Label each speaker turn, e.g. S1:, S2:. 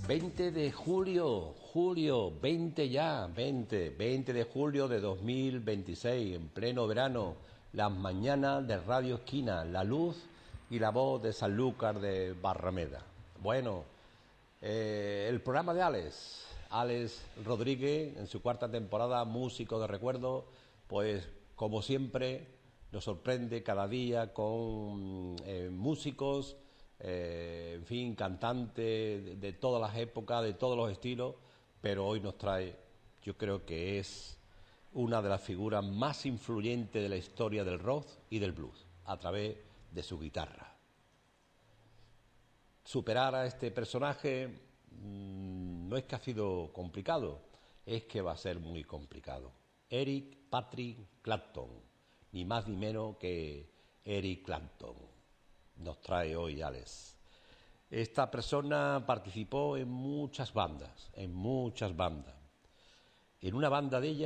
S1: 20 de julio, 20 ya, 20 de julio de 2026, en pleno verano, las mañanas de Radio Esquina, la luz y la voz de Sanlúcar de Barrameda. Bueno, el programa de Alex Rodríguez, en su cuarta temporada, músico de recuerdo, pues como siempre nos sorprende cada día con músicos, en fin, cantantes de todas las épocas, de todos los estilos, pero hoy nos trae, yo creo que es una de las figuras más influyentes de la historia del rock y del blues, a través de su guitarra. Superar a este personaje no es que ha sido complicado, es que va a ser muy complicado. Eric Patrick Clapton, ni más ni menos que Eric Clapton, nos trae hoy Alex. Esta persona participó en muchas bandas. En una banda de ellas